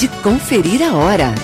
de conferir a hora.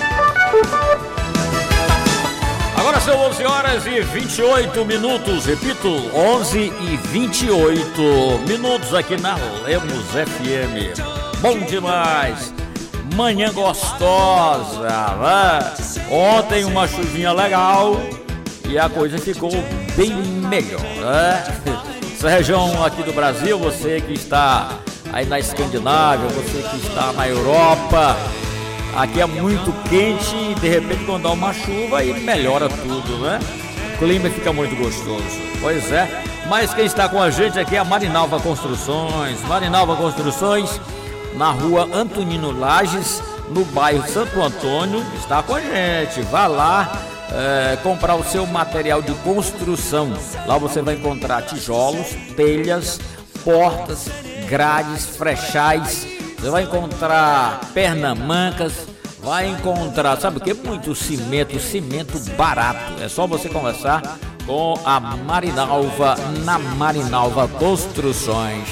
Agora são 11 horas e 28 minutos, repito, 11 e 28 minutos aqui na Lemos FM. Bom demais, manhã gostosa, né? Ontem uma chuvinha legal e a coisa ficou bem melhor, né? Essa região aqui do Brasil, você que está aí na Escandinávia, você que está na Europa, aqui é muito quente e de repente quando dá uma chuva aí melhora tudo, né? O clima fica muito gostoso. Pois é, mas quem está com a gente aqui é a Marinalva Construções. Marinalva Construções, na rua Antonino Lages, no bairro Santo Antônio, está com a gente. Vá lá comprar o seu material de construção. Lá você vai encontrar tijolos, telhas, portas, grades, frechais. Você vai encontrar pernamancas, vai encontrar, sabe o que? Muito cimento barato. É só você conversar com a Marinalva, na Marinalva Construções.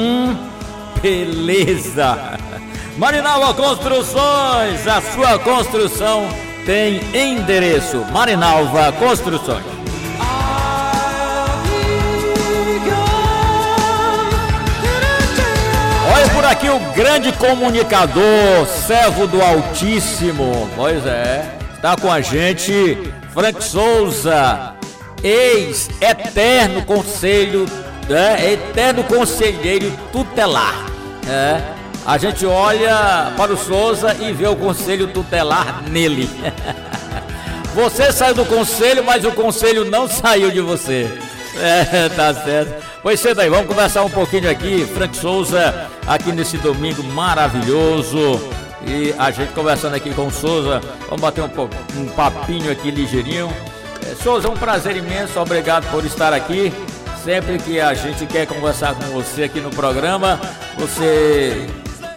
Beleza! Marinalva Construções, a sua construção tem endereço. Marinalva Construções. Olha por aqui o grande comunicador, servo do Altíssimo. Pois é, está com a gente Frank Souza, ex-eterno eterno conselheiro tutelar. A gente olha para o Souza e vê o conselho tutelar nele. Você saiu do conselho, mas o conselho não saiu de você. Tá certo. Pois senta aí, vamos conversar um pouquinho aqui, Frank Souza, aqui nesse domingo maravilhoso. E a gente conversando aqui com o Souza, vamos bater um papinho aqui ligeirinho. Souza, um prazer imenso, obrigado por estar aqui. Sempre que a gente quer conversar com você aqui no programa, você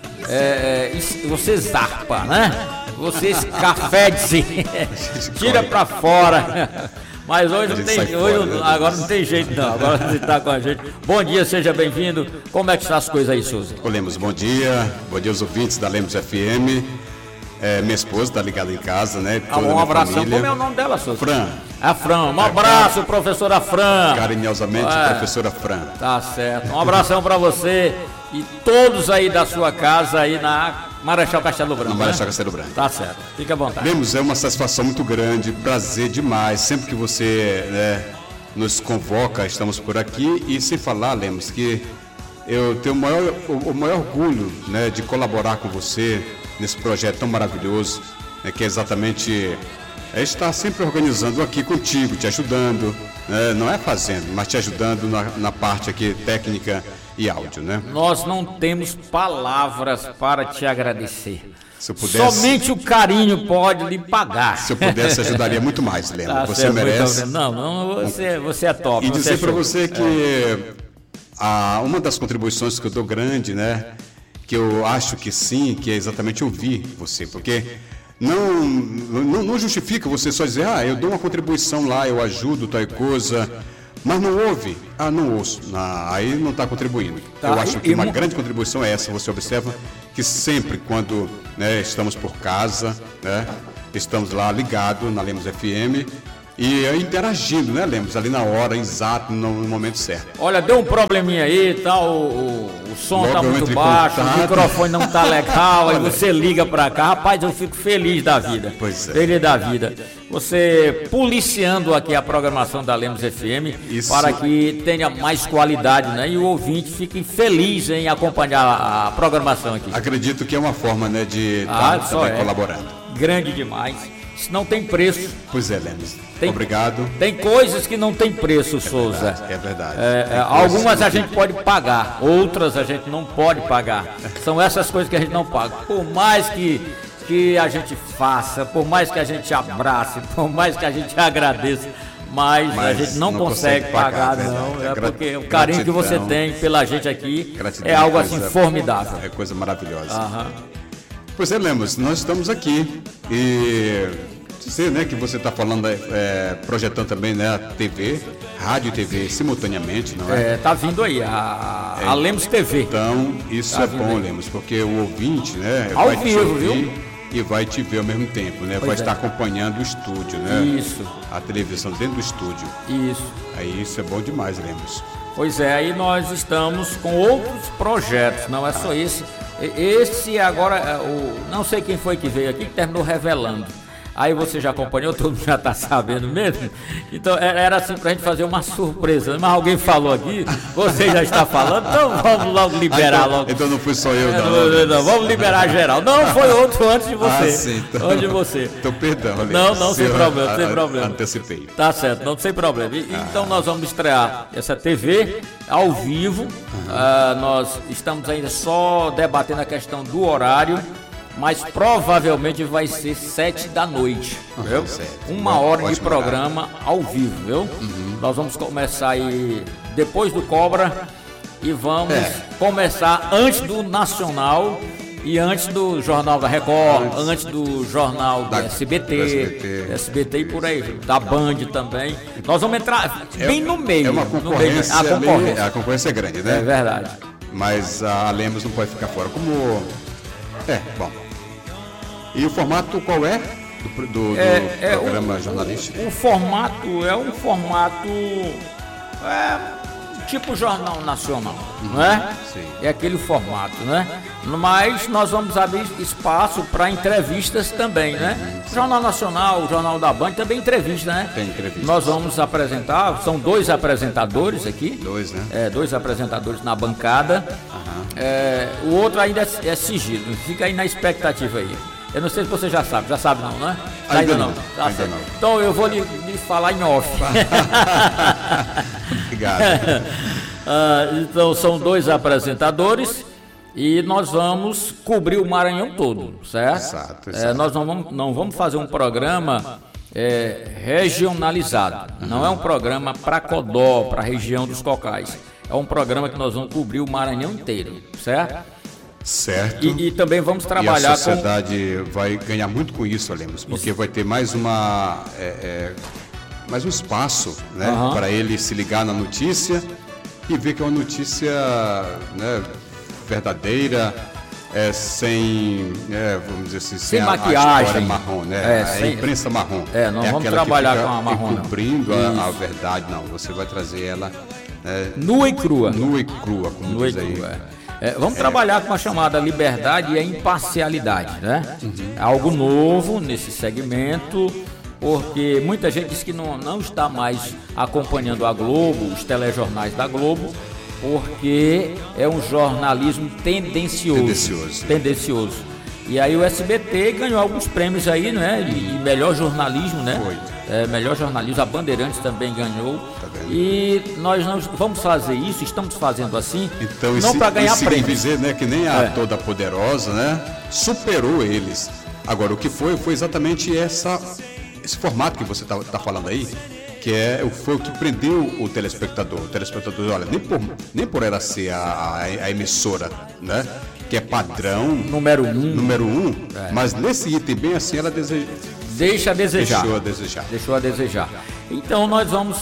zarpa, né? Você escafede-se, tira pra fora. Mas hoje não tem, agora não tem jeito não, agora você está com a gente. Bom dia, seja bem-vindo. Como é que estão as coisas aí, Souza? Lemos, bom dia aos ouvintes da Lemos FM. Minha esposa está ligada em casa, né? Um abração, como é o nome dela, Souza? Fran. A Fran, um abraço, professora Fran. Carinhosamente, professora Fran. Tá certo, um abração para você e todos aí da sua casa aí na Marechal Castelo Branco. Marechal Castelo Branco. Tá certo, fica à vontade. Lemos, é uma satisfação muito grande, prazer demais. Sempre que você nos convoca, estamos por aqui. E sem falar, Lemos, que eu tenho o maior orgulho, né, de colaborar com você nesse projeto tão maravilhoso, né, que é exatamente estar sempre organizando aqui contigo, te ajudando, né, não é fazendo, mas te ajudando na parte aqui técnica e áudio, né? Nós não temos palavras para te agradecer. Se eu pudesse, somente o carinho pode lhe pagar. Se eu pudesse, ajudaria muito mais, Lemos. Tá você certo, merece. Não, você é top. E dizer para você que uma das contribuições que eu dou grande, né, que eu acho que sim, que é exatamente ouvir você, porque não justifica você só dizer, eu dou uma contribuição lá, eu ajudo tal coisa, mas não ouve, não ouço, aí não está contribuindo. Tá, eu acho que uma grande contribuição é essa. Você observa que sempre quando, né, estamos por casa, né, estamos lá ligados na Lemos FM e interagindo, né, Lemos, ali na hora, exato, no momento certo. Olha, deu um probleminha aí, tá, o som tá muito baixo, o microfone não tá legal, aí você liga pra cá, rapaz, eu fico feliz da vida. Pois é. Feliz da vida. Você policiando aqui a programação da Lemos FM, isso, para que tenha mais qualidade, né, e o ouvinte fique feliz em acompanhar a programação aqui. Acredito que é uma forma, né, de estar também colaborando. Grande demais. Isso não tem preço. Pois é, Lemos. Obrigado. Tem coisas que não tem preço, Souza. É verdade. Algumas a gente pode pagar, outras a gente não pode pagar. São essas coisas que a gente não paga. Por mais que a gente faça, por mais que a gente abrace, por mais que a gente agradeça, mas a gente não consegue pagar, não. Porque o carinho que você tem pela gente aqui é algo assim formidável. É coisa maravilhosa. Pois é, Lemos, nós estamos aqui e sei, né, que você está falando, projetando também, né, a TV, rádio e TV simultaneamente, não é? Tá vindo aí, a Lemos TV. Então, isso tá bom, aí. Lemos, porque o ouvinte, né, ao vivo, viu? e vai te ver ao mesmo tempo, né? Vai estar acompanhando o estúdio, né? Isso. A televisão dentro do estúdio. Isso. Aí isso é bom demais, Lemos. Pois é, aí nós estamos com outros projetos, não é só esse. Esse agora, não sei quem foi que veio aqui, que terminou revelando. Aí você já acompanhou, todo mundo já está sabendo mesmo. Então era assim pra gente fazer uma surpresa. Mas alguém falou aqui, você já está falando, então vamos logo liberar logo. Então não fui só eu, não. Vamos liberar geral. Não, foi outro antes de você. Sim, então, antes de você. Então perdão, Não, sem problema, sem problema. Antecipei. Tá certo, não sem problema. Então nós vamos estrear essa TV ao vivo. Nós estamos ainda só debatendo a questão do horário. Mas provavelmente vai ser 7 da noite, viu? 1 hora de programa ao vivo, viu? Nós vamos começar aí depois do Cobra e vamos começar antes do Nacional e antes do Jornal da Record, antes do Jornal do SBT e por aí, da Band também. Nós vamos entrar bem no meio. É uma concorrência, a concorrência é grande, né? É verdade. Mas a Lemos não pode ficar fora. Bom. E o formato qual é? Do programa jornalístico? O formato é um formato tipo Jornal Nacional, não é? Sim. É aquele formato, né? Mas nós vamos abrir espaço para entrevistas também, né? Jornal Nacional, o Jornal da Band também entrevista, né? Tem entrevista. Nós vamos apresentar, são 2 apresentadores aqui. 2, né? 2 apresentadores na bancada. O outro ainda é sigilo, fica aí na expectativa aí. Eu não sei se você já sabe não, né? Ainda não. Tá ainda certo. não. Então eu vou lhe falar em off. Obrigado. Então são 2 apresentadores e nós vamos cobrir o Maranhão todo, certo? Exato. Nós não vamos fazer um programa regionalizado. Não é um programa para Codó, para a região dos Cocais. É um programa que nós vamos cobrir o Maranhão inteiro, certo? Certo. E também vamos trabalhar a sociedade vai ganhar muito com isso, Lemos, porque vai ter mais mais um espaço, né, para ele se ligar na notícia e ver que é uma notícia, né, verdadeira, sem, vamos dizer assim, sem maquiagem, a história marrom, né? Sem... a imprensa marrom. Não vamos trabalhar com a marrom, encobrindo a verdade, não. Você vai trazer ela nua e crua. Nua e crua, como nua diz aí. Vamos trabalhar com a chamada liberdade e a imparcialidade, né? Algo novo nesse segmento, porque muita gente diz que não está mais acompanhando a Globo, os telejornais da Globo, porque é um jornalismo tendencioso. E aí o SBT ganhou alguns prêmios aí, né? De melhor jornalismo, né? Foi. Melhor jornalismo, a Bandeirantes também ganhou. E nós não vamos fazer isso, estamos fazendo assim, então, não para ganhar prêmio. Dizer, né, que nem a Toda Poderosa, né, superou eles. Agora, o que foi exatamente esse formato que você tá falando aí, que foi o que prendeu o telespectador. O telespectador, olha, nem por ela ser a emissora, né, que é padrão número 1, mas nesse item bem assim ela deixou a desejar. Então nós vamos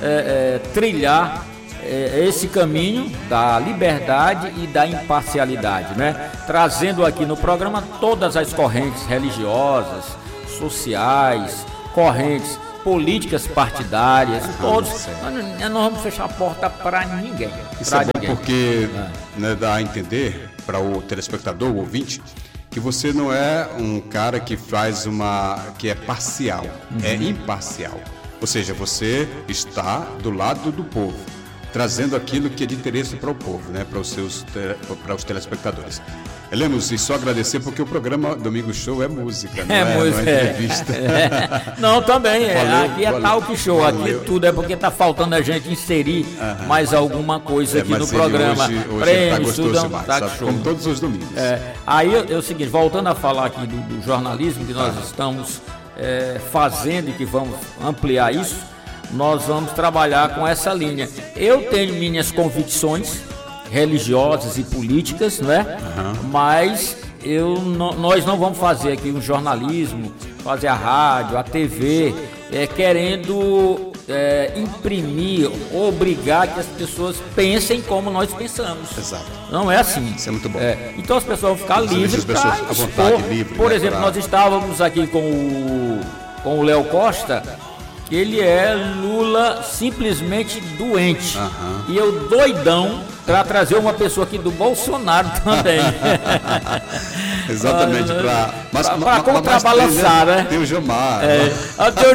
trilhar esse caminho da liberdade e da imparcialidade, né? Trazendo aqui no programa todas as correntes religiosas, sociais, correntes políticas partidárias, todos. Nós não vamos fechar a porta para ninguém. Isso é bom porque dá a entender para o telespectador, o ouvinte, que você não é um cara que faz que é parcial, é imparcial. Ou seja, você está do lado do povo, trazendo aquilo que é de interesse para o povo, né, para os telespectadores. Lemos, e só agradecer porque o programa Domingo Show é música, não é entrevista. Não, também aqui é talk show, aqui tudo é porque está faltando a gente inserir mais alguma coisa aqui no programa. Hoje prêmios, tá gostoso demais, talk sabe? show. Como todos os domingos. Aí é o seguinte, voltando a falar aqui do jornalismo que nós estamos fazendo e que vamos ampliar isso, nós vamos trabalhar com essa linha. Eu tenho minhas convicções religiosas e políticas, não é? Mas nós não vamos fazer aqui um jornalismo, fazer a rádio, a TV, querendo imprimir, obrigar que as pessoas pensem como nós pensamos. Exato. Não é assim. Isso é muito bom. Então as pessoas vão ficar livres para à vontade, livre, por exemplo, nós estávamos aqui com o Léo Costa, que ele é Lula simplesmente doente. E eu doidão para trazer uma pessoa aqui do Bolsonaro também. Exatamente, para contrabalançar, né? Tem o Jomar. Tem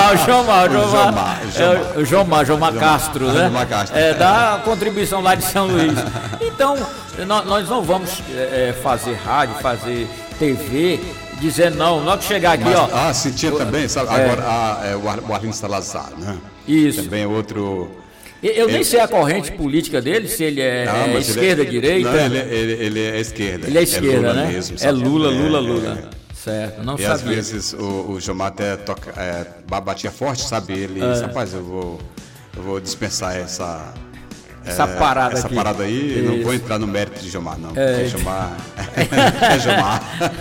o Jomar Castro, né? Jomar Castro. Da contribuição lá de São Luís. Então, nós não vamos fazer rádio, fazer TV, dizer não, logo chegar aqui, ó. Sim, tinha também, sabe? Agora o Arlindo Salazar, né? Isso. Também é outro. Eu nem sei a corrente política dele, se ele é esquerda, direita. Não, ele é esquerda. Ele é esquerda, Lula né? Mesmo, é Lula. Certo, não sabia. E às vezes o Jomar até batia forte, sabe? Ele disse, rapaz, eu vou dispensar essa parada aí. Isso. Não vou entrar no mérito de Jomar, não. Porque Jomar é Jomar.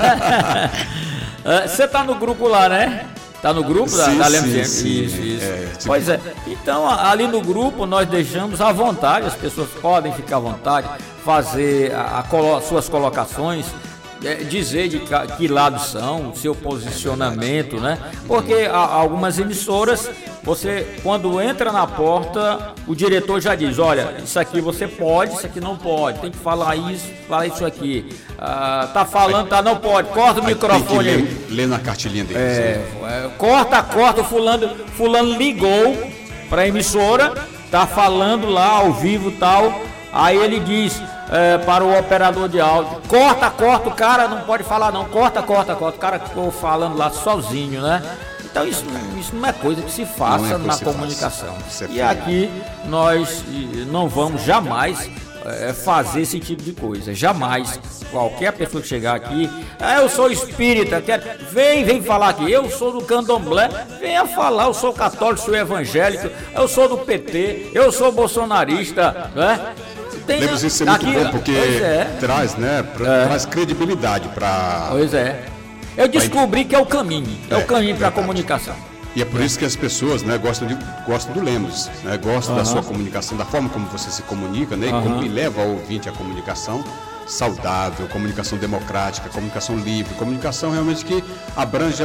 Você tá no grupo lá, né? Tá no grupo da LMCM? Isso. Pois é. Então, ali no grupo, nós deixamos à vontade, as pessoas podem ficar à vontade, fazer suas colocações, dizer de que lado são, seu posicionamento, né? Porque algumas emissoras, você, quando entra na porta, o diretor já diz, olha, isso aqui você pode, isso aqui não pode, tem que falar isso aqui. Tá falando, não pode, corta o microfone aí. Lê na cartilhinha deles. Corta, fulano ligou para a emissora, tá falando lá ao vivo e tal, aí ele diz para o operador de áudio, corta, o cara não pode falar não, corta, o cara ficou falando lá sozinho, né? Então isso não é coisa que se faça na comunicação. E aqui nós não vamos jamais fazer esse tipo de coisa, jamais. Qualquer pessoa que chegar aqui, eu sou espírita, vem falar aqui, eu sou do candomblé, venha falar, eu sou católico, sou evangélico, eu sou do PT, eu sou bolsonarista, né? Lembre-se, isso é muito bom, porque traz, né, traz credibilidade para... Pois é. Eu descobri que é o caminho para a comunicação. E é por isso que as pessoas, né, gostam do Lemos, né, gostam da sua comunicação, da forma como você se comunica, né, e como leva ao ouvinte a comunicação saudável, comunicação democrática, comunicação livre, comunicação realmente que abrange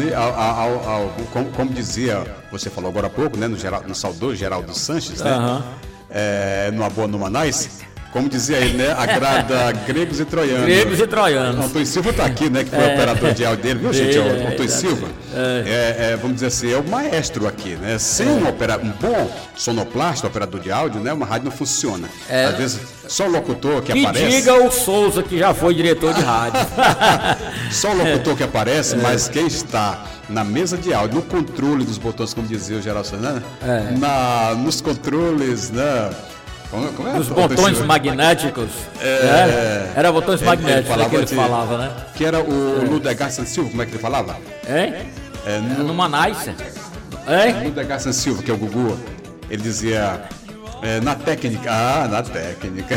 como dizia, você falou agora há pouco, né, no saudoso Geraldo Sanches, né, numa boa numa nice, como dizia ele, né, agrada gregos e troianos. O Antônio Silva está aqui, né, que foi o operador de áudio dele, viu, gente? O Antônio Silva, vamos dizer assim, é o maestro aqui, né? Sem um bom sonoplasta, operador de áudio, né, uma rádio não funciona. Às vezes, só o locutor que aparece... diga o Souza, que já foi diretor de rádio. Só o locutor que aparece, mas quem está na mesa de áudio, no controle dos botões, como dizia o Geraldo, né? Nos controles, né? Os botões magnéticos. Era botões magnéticos que ele falava, né? Que era o Ludegar Silva, como é que ele falava? Numa nice. Ludegar Silva, que é o Gugu, ele dizia... na técnica. Na técnica.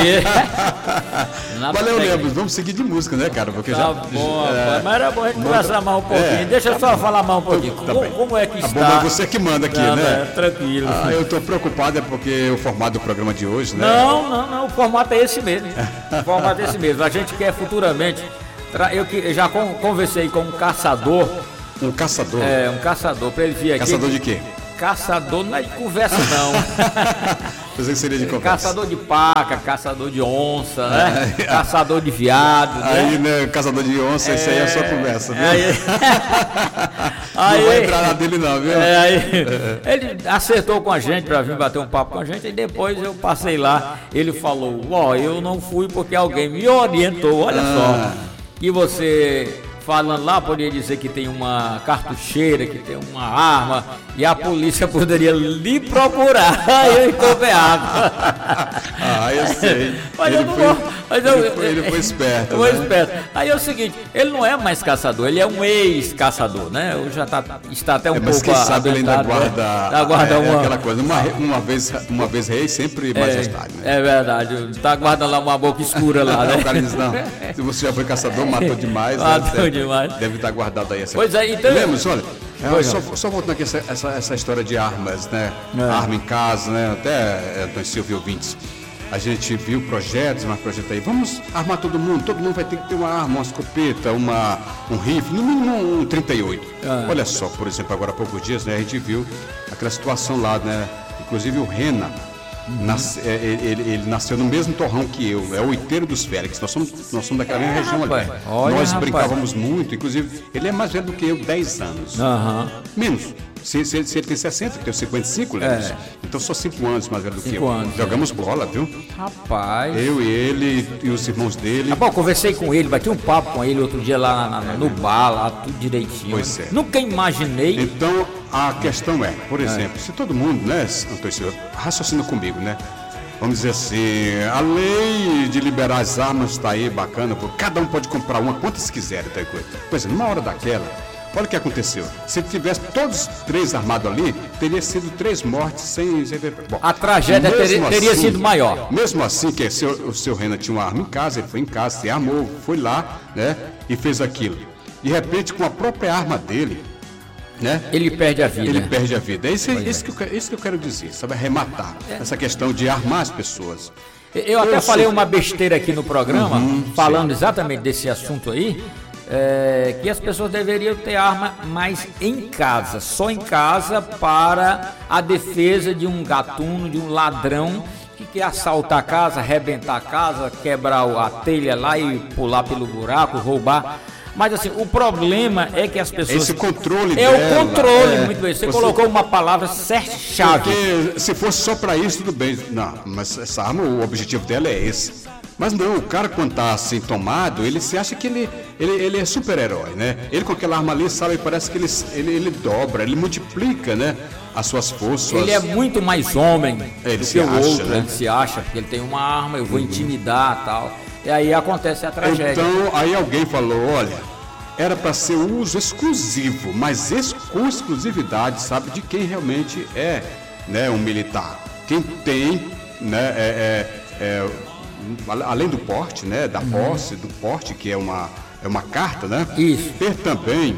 Valeu, Lemos. Vamos seguir de música, né, cara? Porque bom, mas era bom a gente conversar mais um pouquinho. Deixa eu só falar mais um pouquinho. Como é que está? Bom, mas você que manda aqui, né? Tranquilo. Eu estou preocupado porque o formato do programa de hoje, né? Não. O formato é esse mesmo. A gente quer futuramente. Eu já conversei com um caçador. Um caçador? Um caçador, para ele vir aqui. Caçador de quê? Caçador não é de conversa, não. Pensei que seria de conversa. Caçador de paca, caçador de onça, né? Caçador de viado, aí, né? Caçador de onça, isso aí é só conversa, viu? Aí, não vai entrar na dele não, viu? Ele acertou com a gente para vir bater um papo com a gente, e depois eu passei lá, ele falou, eu não fui porque alguém me orientou, olha só, que você... Falando lá, poderia dizer que tem uma cartucheira, que tem uma arma, e a polícia poderia lhe procurar. Aí eu encontrei água. Eu sei. Ele foi esperto. Aí é o seguinte, ele não é mais caçador, ele é um ex-caçador, né? Hoje já está até um pouco quem sabe ele ainda guarda aquela coisa, uma vez rei, sempre majestade. Né? É verdade, está guardando lá uma boca escura lá, né? O cara diz, não, se você já foi caçador, matou demais. demais. Deve estar guardado aí essa. Pois é, então. Lemos, olha, só voltando aqui essa história de armas, né? Arma em casa, né? Até Antônio Silvio ouvintes. A gente viu projetos, mais projetos aí. Vamos armar todo mundo vai ter que ter uma arma, uma escopeta, um rifle, no mínimo um 38. Olha só, por exemplo, agora há poucos dias, né, a gente viu aquela situação lá, né? Inclusive o Rena, ele nasceu no mesmo torrão que eu, é o Oiteiro dos Félix. Nós somos daquela mesma região ali. Nós brincávamos muito, inclusive, ele é mais velho do que eu, 10 anos. Menos. Se ele tem 60, eu tenho 55, Lemos. Então sou 5 anos mais velho do que eu. Jogamos bola, viu? Rapaz. Eu e ele e os irmãos dele. Bom, conversei com ele, bati um papo com ele outro dia lá no bar, lá tudo direitinho. Pois é. Nunca imaginei. Então, a questão é, por exemplo, se todo mundo, né, Antônio Silva, raciocina comigo, né? Vamos dizer assim, a lei de liberar as armas está aí, bacana, cada um pode comprar uma quantas quiserem, tá coisa. Pois é, numa hora daquela, olha o que aconteceu. Se tivesse todos 3 armados ali, teria sido 3 mortes sem... Bom, a tragédia teria sido maior. Mesmo assim, que o seu Renan tinha uma arma em casa, ele foi em casa, se armou, foi lá, né, e fez aquilo. De repente, com a própria arma dele, né, ele perde a vida. Ele perde a vida. É isso que eu quero dizer, sabe, arrematar. Essa questão de armar as pessoas. Eu até falei uma besteira aqui no programa, falando exatamente desse assunto aí, que as pessoas deveriam ter arma mais em casa, só em casa, para a defesa de um gatuno, de um ladrão que quer assaltar a casa, arrebentar a casa, quebrar a telha lá e pular pelo buraco, roubar. Mas assim, o problema é que as pessoas... Esse controle o controle, muito bem. Você colocou uma palavra chave. Porque se fosse só para isso, tudo bem. Não, mas essa arma, o objetivo dela é esse. Mas não, o cara quando tá assim tomado, ele se acha que ele é super-herói, né? Ele com aquela arma ali, sabe, parece que ele dobra, ele multiplica, né? As suas forças. Ele é muito mais homem do que o outro, né? Ele se acha que ele tem uma arma, eu vou intimidar e tal. E aí acontece a tragédia. Então, aí alguém falou, olha, era para ser uso exclusivo, mas com exclusividade, sabe, de quem realmente é, né, um militar. Quem tem, né, além do porte, né, da posse, do porte, que é uma carta, né? Isso. Ter também,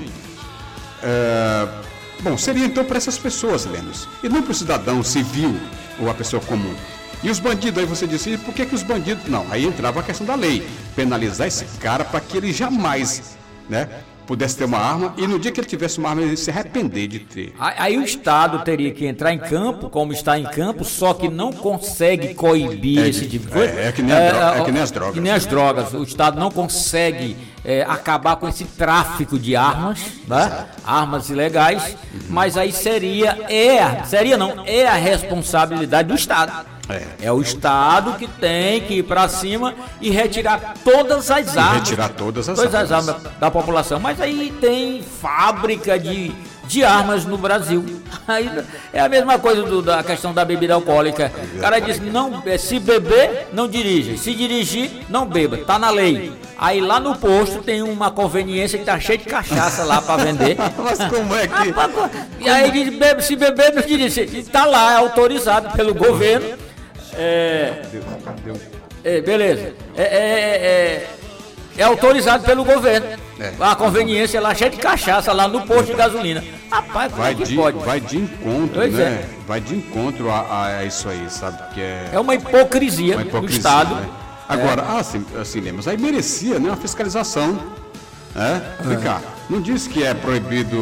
bom, seria então para essas pessoas, Lemos, e não para o cidadão civil ou a pessoa comum. E os bandidos, aí você disse, e por que os bandidos... Não, aí entrava a questão da lei, penalizar esse cara para que ele jamais, né, pudesse ter uma arma, e no dia que ele tivesse uma arma, ele se arrepender de ter. Aí o Estado teria que entrar em campo, como está em campo, só que não consegue coibir esse tipo de coisa. É que nem as drogas. Que nem as drogas. O Estado não consegue acabar com esse tráfico de armas, né? Armas ilegais, mas aí é a responsabilidade do Estado. É o Estado que tem que ir para cima e retirar todas as armas. Retirar todas as armas da população. Mas aí tem fábrica de armas no Brasil. Aí é a mesma coisa da questão da bebida alcoólica. O cara diz, se beber, não dirija. Se dirigir, não beba. Tá na lei. Aí lá no posto tem uma conveniência que tá cheia de cachaça lá para vender. Mas como é que... E aí diz, se beber, não dirija. E tá lá, é autorizado pelo governo. Beleza. É autorizado pelo governo. A conveniência lá cheia de cachaça lá no posto de gasolina. Rapaz, como é que pode? Vai de encontro, né? Vai de encontro a isso aí, sabe? Que é uma hipocrisia do Estado. Né? Agora, assim Lemos, aí merecia, né, uma fiscalização. Ficar. Não diz que é proibido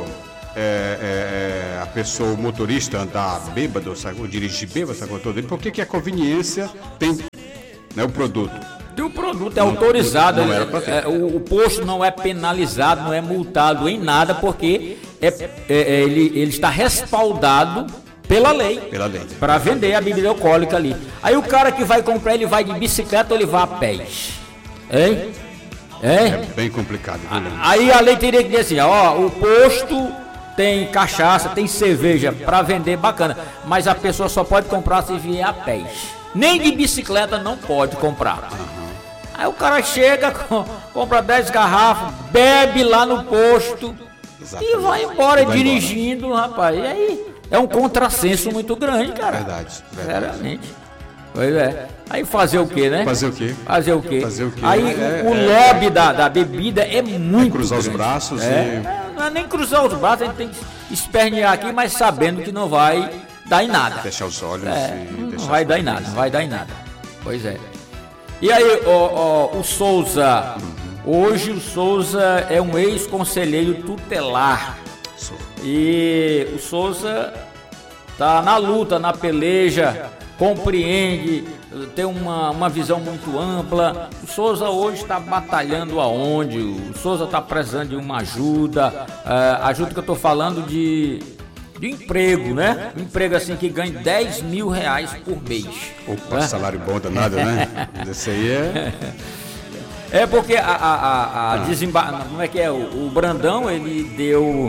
a pessoa, o motorista, andar bêbado, ou dirigir bêbado, por que a conveniência tem, né, o produto? O produto é autorizado, o posto não é penalizado, não é multado em nada, porque ele está respaldado pela lei. Para vender a bebida alcoólica ali. Aí o cara que vai comprar, ele vai de bicicleta ou ele vai a pés? Hein? É bem complicado. Aí a lei teria que dizer assim, o posto tem cachaça, tem cerveja para vender, bacana, mas a pessoa só pode comprar se vier a pés. Nem de bicicleta não pode comprar. Aí o cara chega, compra 10 garrafas, bebe lá no posto. Exatamente. E vai embora dirigindo, rapaz. E aí é um contrassenso muito grande, cara. Verdade. Sinceramente. Pois é. Aí fazer o quê, né? Fazer o quê? Fazer o quê? Fazer o quê? Aí o lobby da bebida é muito cruzar grande. os braços Não é nem cruzar os braços, a gente tem que espernear aqui, mas sabendo que não vai dar em nada. Fechar os olhos e deixar. Não vai dar em nada, não vai dar em nada. Pois é. E aí, o Souza, hoje o Souza é um ex-conselheiro tutelar. E o Souza tá na luta, na peleja, compreende, tem uma visão muito ampla. O Souza hoje está batalhando aonde? O Souza está precisando de uma ajuda, ajuda que eu estou falando de emprego, né? Um emprego assim que ganha R$10 mil por mês. Opa, né? Salário bom danado, né? Isso aí é... É porque como é que é? O Brandão, ele deu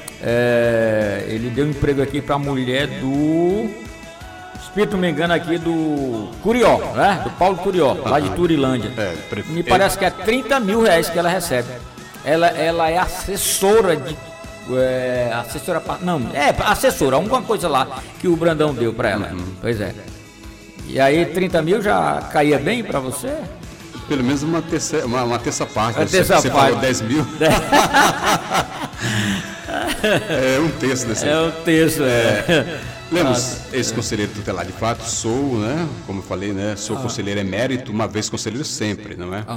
emprego aqui para a mulher do... Espírito, não me engano, aqui do Curió, né? Do Paulo Curió, lá de Turilândia. Me parece que é R$30 mil que ela recebe. Ela é assessora de... assessora, alguma coisa lá que o Brandão deu para ela. Pois é. E aí 30 mil já caía bem para você? Pelo menos uma terça parte. Você falou 10 mil. É um terço desse. É um terço, Lemos, ex-conselheiro tutelar de fato, sou, né? Como eu falei, né? Sou conselheiro emérito, uma vez conselheiro sempre, não é?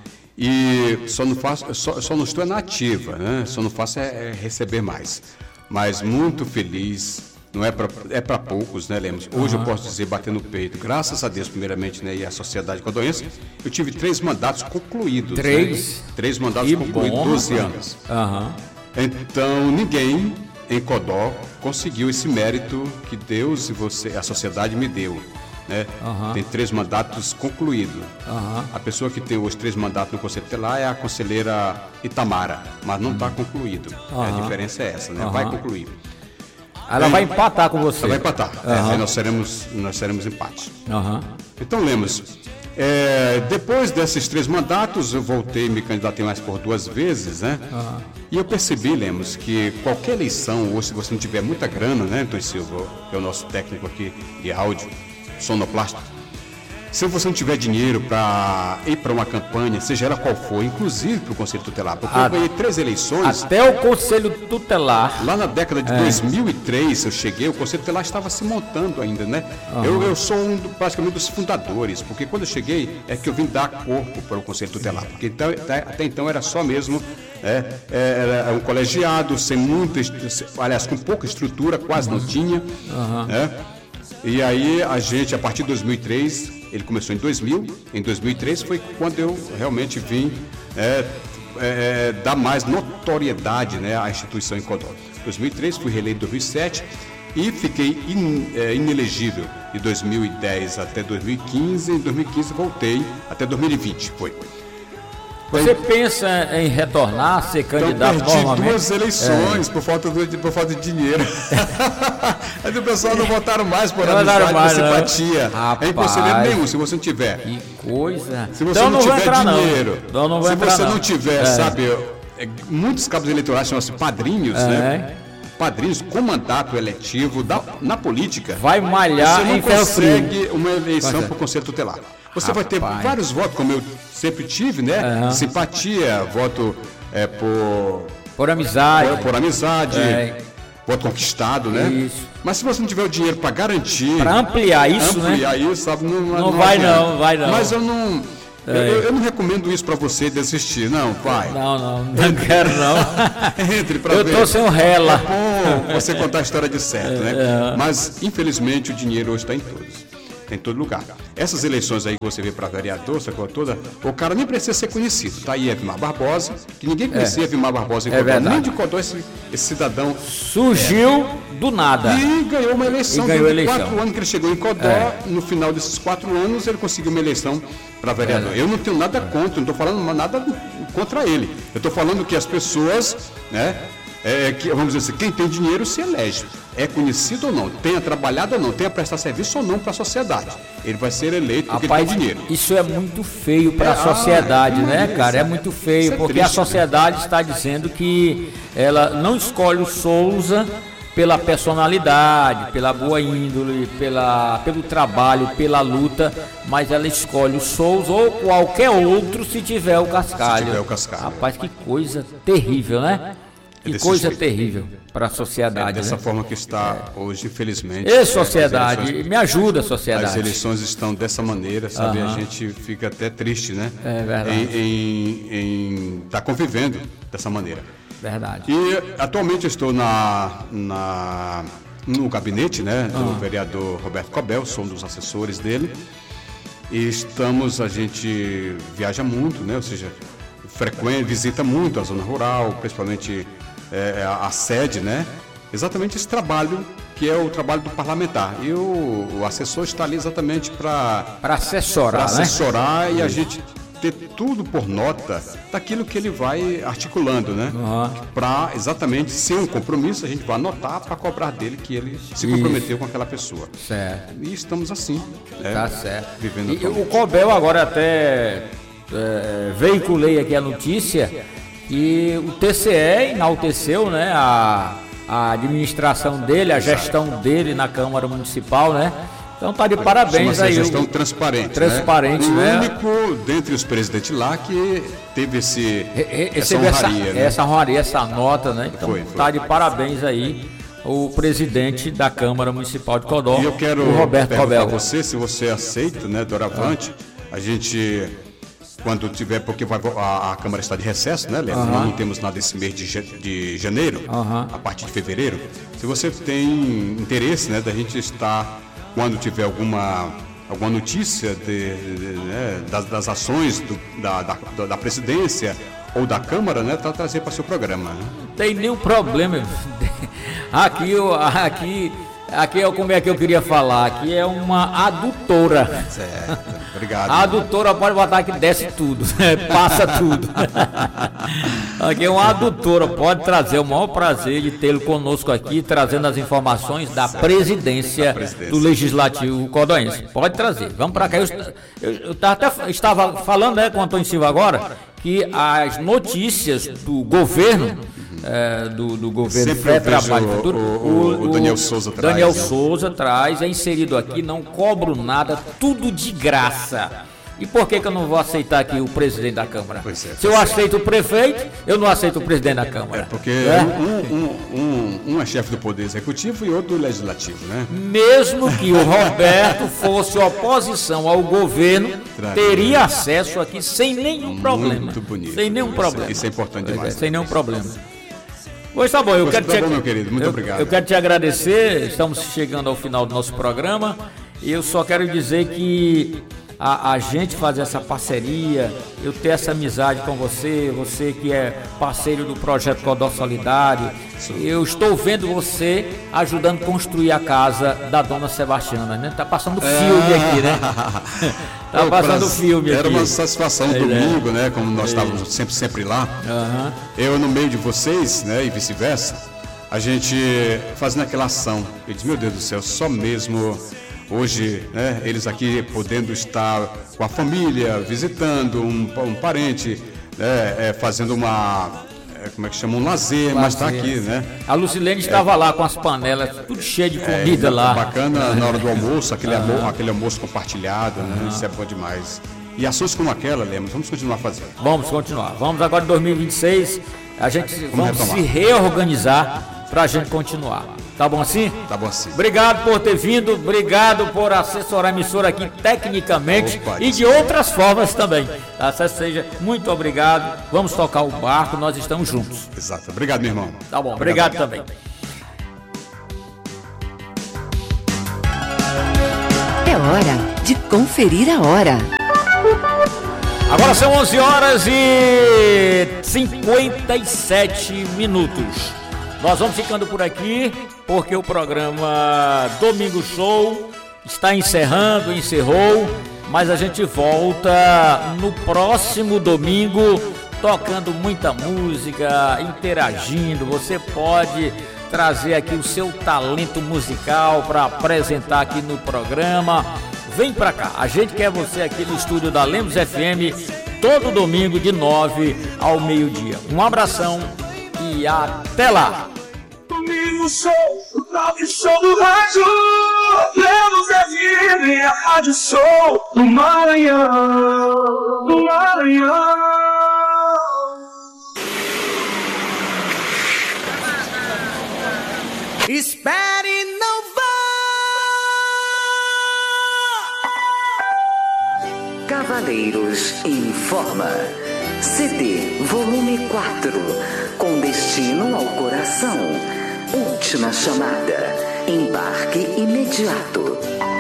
E só não estou na ativa, né? Só não faço receber mais. Mas muito feliz, não é para poucos, né, Lemos? Hoje eu posso dizer, bater no peito, graças a Deus, primeiramente, né? E a sociedade codonhense, eu tive 3 mandatos concluídos. 3? Né? 3 mandatos concluídos, 12 anos. Então, ninguém em Codó conseguiu esse mérito que Deus e a sociedade me deu. Né? Tem 3 mandatos concluídos. A pessoa que tem os 3 mandatos no Conselho Tutelar é a conselheira Itamara, mas não está concluído. A diferença é essa, né? Vai concluir. Ela vai empatar com você. Ela vai empatar. Aí nós seremos empate. Então, Lemos, depois desses 3 mandatos, eu voltei e me candidatei mais por 2 vezes, né? E eu percebi, Lemos, que qualquer eleição, ou se você não tiver muita grana, né, Antônio Silva, que é o nosso técnico aqui de áudio, sonoplasta, se você não tiver dinheiro para ir para uma campanha, seja ela qual for, inclusive para o Conselho Tutelar, porque eu ganhei 3 eleições. Até o Conselho Tutelar. Lá na década de 2003 eu cheguei, o Conselho Tutelar estava se montando ainda, né? Eu sou praticamente dos fundadores, porque quando eu cheguei é que eu vim dar corpo para o Conselho Tutelar, porque até então era só mesmo era um colegiado, sem muita, aliás, com pouca estrutura, quase não tinha, né? E aí a gente, a partir de 2003, ele começou em 2000, em 2003 foi quando eu realmente vim dar mais notoriedade, né, à instituição em Codó. Em 2003 fui reeleito em 2007 e fiquei inelegível de 2010 até 2015, em 2015 voltei até 2020, foi. Você pensa em retornar, ser candidato novamente? Perdi 2 eleições por falta de dinheiro. Aí o pessoal não votaram mais por amizade, por simpatia. É conselheiro nenhum, se você não tiver. Que coisa. Se você não tiver dinheiro, se você não tiver, sabe, muitos cabos eleitorais chamam-se padrinhos, né? Padrinhos com mandato eletivo na política. Vai malhar em ferro frio. Você não consegue uma eleição para o Conselho Tutelar. Você vai ter vários votos, como eu sempre tive, né? Simpatia, voto por amizade. Por amizade, voto conquistado, né? Isso. Mas se você não tiver o dinheiro para garantir... Para ampliar isso, né? Isso, sabe? Não vai não. Mas eu não... Eu não recomendo isso para você desistir, não, pai. Não quero não. Entre para ver. Eu tô sem um rela. É bom você contar a história de certo, né? Mas, infelizmente, o dinheiro hoje está em todos. Em todo lugar. Essas eleições aí que você vê para vereador, essa coisa toda, o cara nem precisa ser conhecido. Tá aí Evimar Barbosa, que ninguém conhecia Evimar Barbosa em Codó, nem de Codó esse cidadão. Surgiu do nada. E ganhou uma eleição. 4 anos que ele chegou em Codó, no final desses 4 anos ele conseguiu uma eleição para vereador. Eu não tenho nada contra, não estou falando nada contra ele. Eu estou falando que as pessoas, né? Vamos dizer assim, quem tem dinheiro se elege. É conhecido ou não, tenha trabalhado ou não, tenha prestado serviço ou não para a sociedade. Ele vai ser eleito porque tem dinheiro. Isso é muito feio para a sociedade, né, cara? É muito feio, porque a sociedade está dizendo que ela não escolhe o Souza pela personalidade, pela boa índole, pelo trabalho, pela luta, mas ela escolhe o Souza ou qualquer outro se tiver o Cascalho. Se tiver o Cascalho. Rapaz, que coisa terrível, né? Que coisa terrível para a sociedade. Dessa né? forma que está hoje, infelizmente. E sociedade, me ajuda, sociedade. As eleições estão dessa maneira, sabe? A gente fica até triste, né? É verdade. Em estar convivendo dessa maneira. Verdade. E atualmente eu estou no gabinete, né, do vereador Roberto Cobel, sou um dos assessores dele. E a gente viaja muito, né? Ou seja, visita muito a zona rural, principalmente a sede, né? Exatamente esse trabalho que é o trabalho do parlamentar. E o assessor está ali exatamente para assessorar, né? E a gente ter tudo por nota daquilo que ele vai articulando, né? Para exatamente ser um compromisso, a gente vai anotar para cobrar dele que ele se comprometeu com aquela pessoa. Certo. E estamos assim. Tá certo. Vivendo e o Cobel agora até veiculei aqui a notícia que o TCE enalteceu, né, a administração dele, a gestão dele na Câmara Municipal, né? Então tá de parabéns aí. Gestão transparente. Transparente, né? O único dentre os presidentes lá que teve essa honraria, né? Essa honraria, essa nota, né? Então foi. Tá de parabéns aí o presidente da Câmara Municipal de Codó, e eu quero o Roberto Cobel. você, se você aceita, né, doravante, a gente, quando tiver, porque a Câmara está de recesso, né, Léo? Nós não temos nada esse mês de janeiro, a partir de fevereiro. Se você tem interesse, né, da gente estar, quando tiver alguma notícia das ações da presidência ou da Câmara, né, para trazer para o seu programa. Né? Não tem nenhum problema. Aqui é como é que eu queria falar. Aqui é uma adutora. Certo, obrigado. A adutora pode botar que desce tudo, passa tudo. Aqui é uma adutora, pode trazer o maior prazer de tê-lo conosco aqui, trazendo as informações da presidência do Legislativo Codóense. Pode trazer, vamos para cá. Eu até estava falando, né, com o Antônio Silva agora, que as notícias do governo, do governo Fé, Trabalho e Futuro, o Daniel Souza traz. Daniel Souza traz, é inserido aqui, não cobro nada, tudo de graça. E por que eu não vou aceitar aqui o presidente da Câmara? Se eu aceito o prefeito, eu não aceito o presidente da Câmara. Porque um é chefe do Poder Executivo e outro do Legislativo, né? Mesmo que o Roberto fosse oposição ao governo, teria acesso aqui sem nenhum problema. Muito bonito. Sem nenhum problema. Isso é importante demais. Sem nenhum problema. Pois tá bom, meu querido, muito obrigado. Eu quero te agradecer, estamos chegando ao final do nosso programa e eu só quero dizer que a gente fazer essa parceria, eu ter essa amizade com você que é parceiro do Projeto Codó Solidário, eu estou vendo você ajudando a construir a casa da dona Sebastiana, né? Tá passando filme aqui, né? Tá passando filme aqui. Era uma satisfação domingo, né? Como nós estávamos sempre lá. Eu no meio de vocês, né? E vice-versa, a gente fazendo aquela ação. Eu disse, meu Deus do céu, só mesmo hoje, né, eles aqui podendo estar com a família, visitando um parente, né, fazendo como é que chama? Um lazer, mas está aqui, né? A Lucilene estava lá com as panelas, tudo cheio de comida lá. Bacana na hora do almoço, aquele almoço compartilhado, né? Isso é bom demais. E ações como aquela, Lemos, vamos continuar fazendo. Vamos continuar. Vamos agora em 2026, vamos se reorganizar para a gente continuar. Tá bom assim? Tá bom assim. Obrigado por ter vindo, obrigado por assessorar a emissora aqui tecnicamente e de outras formas também. Tá? Seja muito obrigado. Vamos tocar o barco, nós estamos juntos. Exato. Obrigado, meu irmão. Tá bom, obrigado também. É hora de conferir a hora. Agora são 11 horas e 57 minutos. Nós vamos ficando por aqui, porque o programa Domingo Show está encerrou, mas a gente volta no próximo domingo, tocando muita música, interagindo. Você pode trazer aqui o seu talento musical para apresentar aqui no programa. Vem pra cá, a gente quer você aqui no estúdio da Lemos FM, todo domingo de 9 ao meio-dia. Um abração e até lá! Domingo Show! Talk show do rádio, Lemos FM, a rádio show do Maranhão, do Maranhão. Espere, não vá! Cavaleiros informa. CD volume 4. Com destino ao coração. Última chamada. Embarque imediato.